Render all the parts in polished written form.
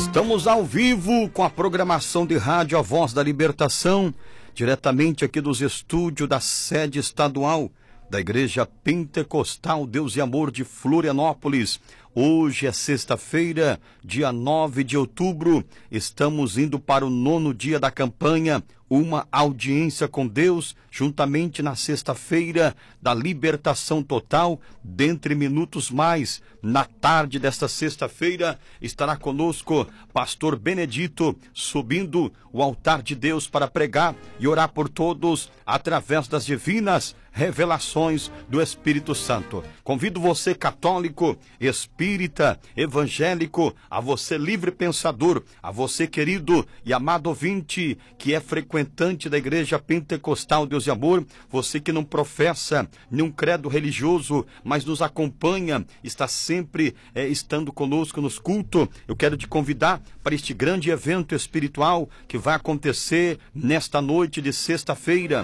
Estamos ao vivo com a programação de rádio A Voz da Libertação, diretamente aqui dos estúdios da sede estadual da Igreja Pentecostal Deus e Amor de Florianópolis. Hoje é sexta-feira, dia 9 de outubro, estamos indo para o 9º dia da campanha, uma audiência com Deus, juntamente na sexta-feira da libertação total. Dentre minutos mais, na tarde desta sexta-feira, estará conosco pastor Benedito, subindo o altar de Deus para pregar e orar por todos, através das divinas revelações do Espírito Santo. Convido você, católico, espírita, evangélico, a você livre pensador, a você querido e amado ouvinte, que é frequentante da Igreja Pentecostal Deus e Amor, você que não professa nenhum credo religioso, mas nos acompanha, está sempre estando conosco nos cultos. Eu quero te convidar para este grande evento espiritual que vai acontecer nesta noite de sexta-feira.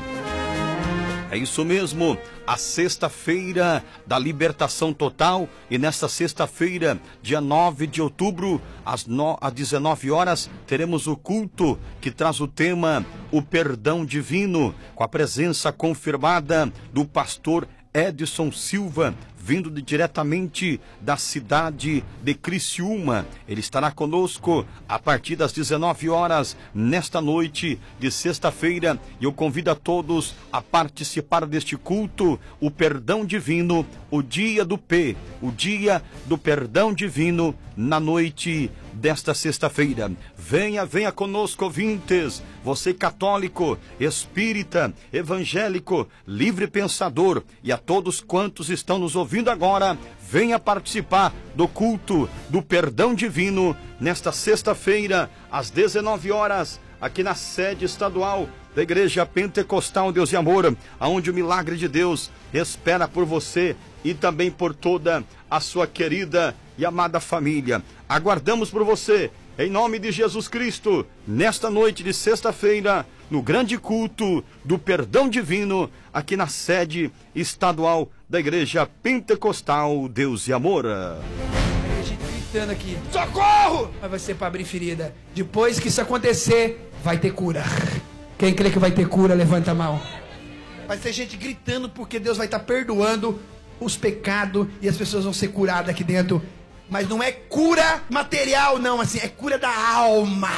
É isso mesmo, a sexta-feira da libertação total, e nesta sexta-feira, dia 9 de outubro, às 19 horas, teremos o culto que traz o tema O Perdão Divino, com a presença confirmada do pastor Edson Silva, vindo diretamente da cidade de Criciúma. Ele estará conosco a partir das 19 horas, nesta noite de sexta-feira, e eu convido a todos a participar deste culto, o perdão divino, o dia do perdão divino, na noite desta sexta-feira. Venha conosco, ouvintes, você católico, espírita, evangélico, livre pensador, e a todos quantos estão nos ouvindo agora, venha participar do culto do perdão divino nesta sexta-feira, às 19 horas, aqui na sede estadual da Igreja Pentecostal Deus e Amor, aonde o milagre de Deus espera por você e também por toda a sua querida e amada família. Aguardamos por você, em nome de Jesus Cristo, nesta noite de sexta-feira, no grande culto do perdão divino, aqui na sede estadual da Igreja Pentecostal Deus e Amor. A gente gritando aqui, socorro! Mas vai ser para abrir ferida. Depois que isso acontecer, vai ter cura. Quem crê que vai ter cura, levanta a mão. Vai ter gente gritando porque Deus vai estar perdoando os pecados e as pessoas vão ser curadas aqui dentro. Mas não é cura material, não, assim, é cura da alma.